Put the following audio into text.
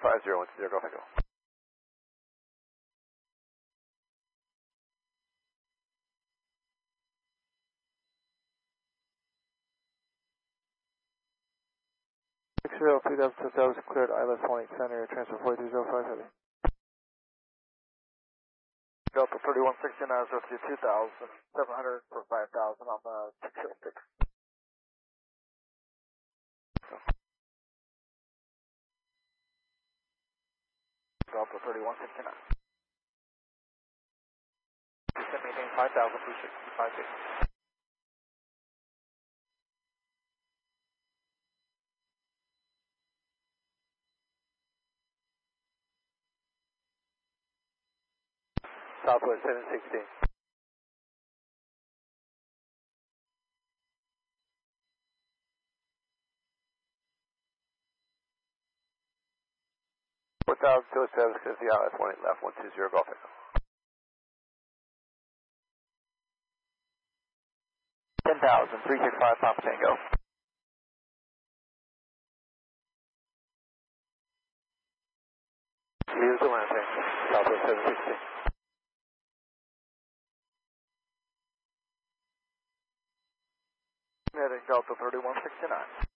5010, go ahead, go. X-Rail 3000 cleared ILS 18 center, transfer 4305 heavy. Delta 3169 is with you 2,700 for 5,000 on the 606. Delta 3169. Descend maintain 5,000, 365. Southwest 716. What 207 is the ILS 18 left 120, go ahead. 10,000, 365 Papa Tango. Here's the landing, Southwest 716. Heading Delta 3169.